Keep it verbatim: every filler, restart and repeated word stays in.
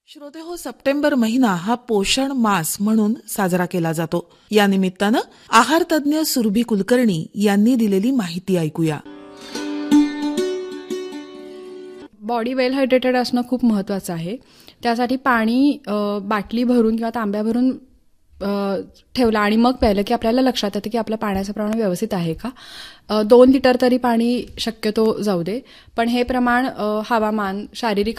श्रोते हो, सप्टेंबर महिना हा पोषण मास म्हणून साजरा केला जातो. या निमित्तानं आहार तज्ज्ञ सुरभी कुलकर्णी यांनी दिलेली माहिती ऐकूया. बॉडी वेल हायड्रेटेड असणं खूप महत्त्वाचं आहे. त्यासाठी पाणी बाटली भरून किंवा तांब्या भरून ठेवलं आणि मग प्यायलं की आपल्याला लक्षात येतं की आपलं पाण्याचं प्रमाण व्यवस्थित आहे का. दोन लिटर तरी पाणी शक्यतो जाऊ दे, पण हे प्रमाण हवामान, शारीरिक